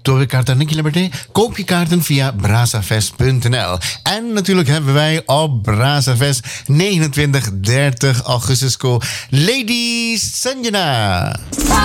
Torrekaarten en Liberté. Koop je kaarten via brazafest.nl. En natuurlijk hebben wij op Brazafest 29, 30 augustus Ladies Sanjana.